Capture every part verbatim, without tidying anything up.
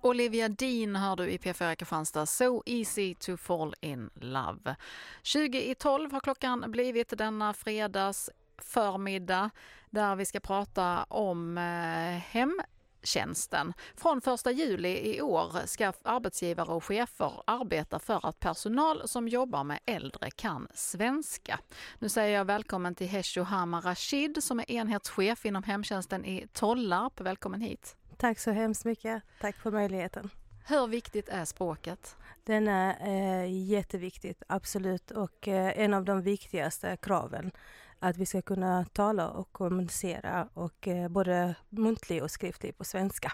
Olivia Dean hör du i P fyra Kristianstad, So Easy to Fall in Love. tjugo i tolv har klockan blivit denna fredags förmiddag där vi ska prata om eh, hemtjänsten. Från första juli i år ska arbetsgivare och chefer arbeta för att personal som jobbar med äldre kan svenska. Nu säger jag välkommen till Hesho Hamar Rashid som är enhetschef inom hemtjänsten i Tollarp. Välkommen hit. Tack så hemskt mycket. Tack för möjligheten. Hur viktigt är språket? Den är eh, jätteviktigt, absolut. Och eh, en av de viktigaste kraven att vi ska kunna tala och kommunicera och eh, både muntlig och skriftlig på svenska.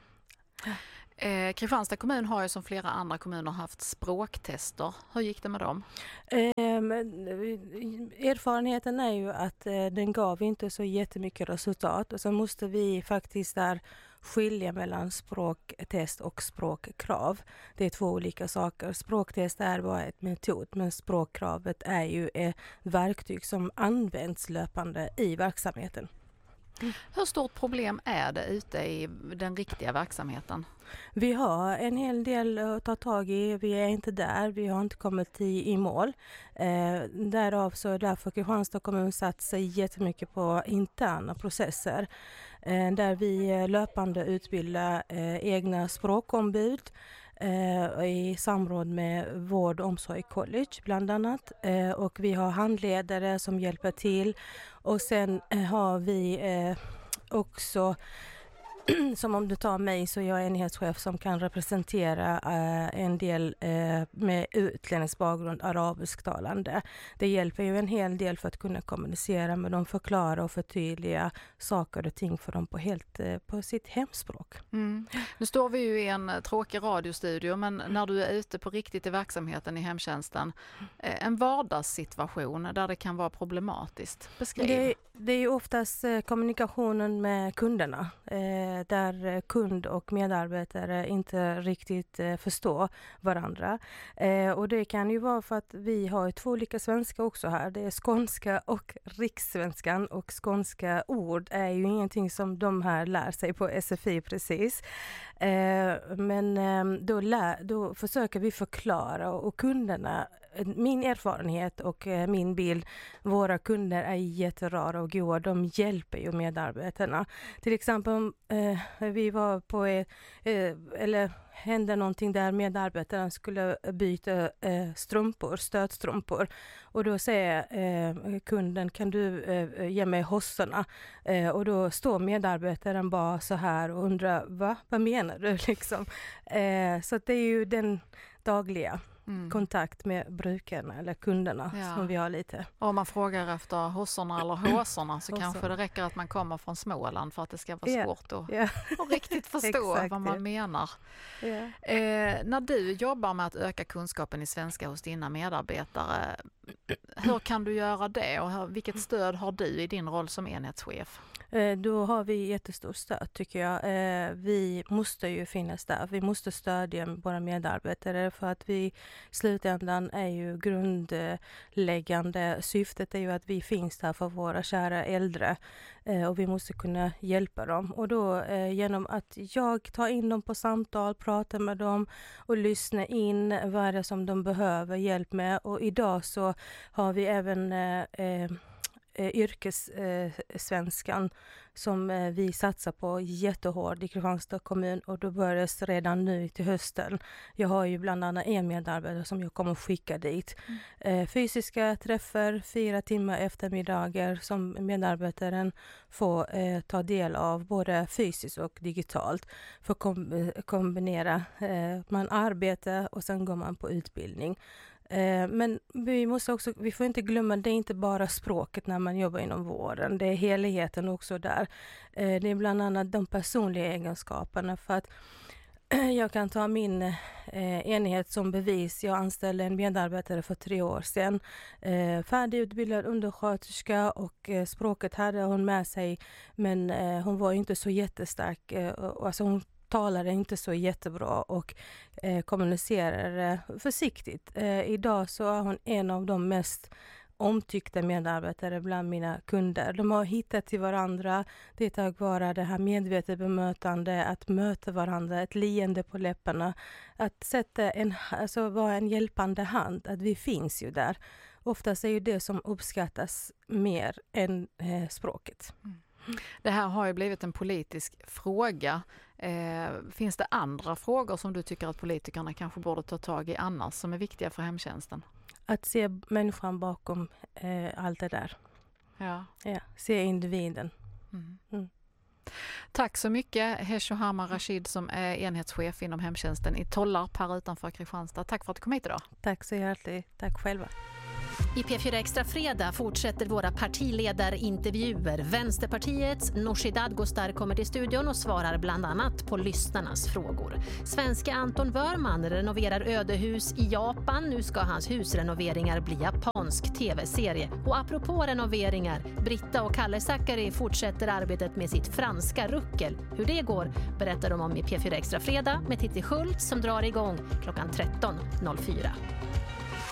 Eh, Kristianstad kommun har ju som flera andra kommuner haft språktester. Hur gick det med dem? Eh, erfarenheten är ju att eh, den gav inte så jättemycket resultat. Och så måste vi faktiskt där skilja mellan språktest och språkkrav. Det är två olika saker. Språktest är bara ett metod, men språkkravet är ju ett verktyg som används löpande i verksamheten. Mm. Hur stort problem är det ute i den riktiga verksamheten? Vi har en hel del att ta tag i. Vi är inte där. Vi har inte kommit i, i mål. Eh, därav så är därför Kristianstad kommun satt sig jättemycket på interna processer. Eh, där vi löpande utbildar eh, egna språkombud eh, i samråd med Vård- och omsorg college bland annat. Eh, och vi har handledare som hjälper till. Och sen eh, har vi eh, också... Som om du tar mig så är jag enhetschef som kan representera eh, en del eh, med utlänningsbakgrund, arabisktalande. Det hjälper ju en hel del för att kunna kommunicera med dem, förklara och förtydliga saker och ting för dem på, helt, eh, på sitt hemspråk. Mm. Nu står vi ju i en tråkig radiostudio, men när du är ute på riktigt i verksamheten i hemtjänsten, eh, en vardagssituation där det kan vara problematiskt. Beskriv. Det, det är ju oftast eh, kommunikationen med kunderna. Eh, där kund och medarbetare inte riktigt eh, förstår varandra. Eh, och det kan ju vara för att vi har två olika svenska också här. Det är skånska och rikssvenskan, och skånska ord är ju ingenting som de här lär sig på S F I precis. Eh, men eh, då, lär, då försöker vi förklara, och kunderna, min erfarenhet och eh, min bild, våra kunder är jätterara och goda. De hjälper ju medarbetarna. Till exempel eh, vi var på, eh, eller hände någonting där medarbetaren skulle byta eh, strumpor, stödstrumpor. Och då säger eh, kunden, kan du eh, ge mig hossorna? Eh, och då står medarbetaren bara så här och undrar, va? Vad menar du liksom? Eh, så det är ju den dagliga Mm. kontakt med brukarna eller kunderna ja. som vi har lite. Om man frågar efter hossorna eller håsorna så kanske det räcker att man kommer från Småland för att det ska vara yeah. svårt att yeah. och riktigt förstå Exakt, vad man ja. menar. Yeah. Eh, när du jobbar med att öka kunskapen i svenska hos dina medarbetare, hur kan du göra det och hur, vilket stöd har du i din roll som enhetschef? Då har vi jättestort stöd tycker jag. Vi måste ju finnas där. Vi måste stödja våra medarbetare för att vi i slutändan är ju grundläggande. Syftet är ju att vi finns där för våra kära äldre och vi måste kunna hjälpa dem. Och då genom att jag tar in dem på samtal, pratar med dem och lyssnar in vad är det som de behöver hjälp med. Och idag så har vi även eh, yrkessvenskan eh, som eh, vi satsar på jättehårt i Kristianstad kommun, och då börjar redan nu till hösten. Jag har ju bland annat en medarbetare som jag kommer skicka dit. Mm. Eh, fysiska träffar, fyra timmar eftermiddagar som medarbetaren får eh, ta del av både fysiskt och digitalt för att kom- kombinera. Eh, man arbetar och sen går man på utbildning. Men vi måste också, vi får inte glömma, det är inte bara språket när man jobbar inom vården. Det är helheten också där. Det är bland annat de personliga egenskaperna, för att jag kan ta min eh, enhet som bevis. Jag anställde en medarbetare för tre år sedan. Eh, färdigutbildad undersköterska, och eh, språket hade hon med sig, men eh, hon var inte så jättestark. Eh, alltså hon talade inte så jättebra och eh, kommunicerade försiktigt. Eh, idag så är hon en av de mest omtyckta medarbetare bland mina kunder. De har hittat till varandra. Det är tack vare det här medvetet bemötande, att möta varandra, ett leende på läpparna. Att sätta en, alltså vara en hjälpande hand, att vi finns ju där. Oftast är ju det som uppskattas mer än eh, språket. Mm. Det här har ju blivit en politisk fråga. Eh, finns det andra frågor som du tycker att politikerna kanske borde ta tag i annars som är viktiga för hemtjänsten? Att se människan bakom eh, allt det där. Ja. Ja, se individen. Mm. Mm. Tack så mycket Heshohama Rashid som är enhetschef inom hemtjänsten i Tollarp här utanför Kristianstad. Tack för att du kom hit idag. Tack så hjärtligt. Tack själva. I P fyra Extra Fredag fortsätter våra partiledarintervjuer. Vänsterpartiets Nooshi Dadgostar kommer till studion och svarar bland annat på lyssnarnas frågor. Svenska Anton Wörman renoverar ödehus i Japan. Nu ska hans husrenoveringar bli japansk tv-serie. Och apropå renoveringar, Britta och Kalle Zackari fortsätter arbetet med sitt franska ruckel. Hur det går berättar de om i P fyra Extra Fredag med Titti Schultz som drar igång klockan tretton noll fyra.